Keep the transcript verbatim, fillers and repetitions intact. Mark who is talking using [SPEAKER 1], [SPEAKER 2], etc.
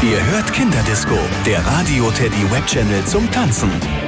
[SPEAKER 1] Ihr hört Kinderdisco, der Radio Teddy Webchannel zum Tanzen.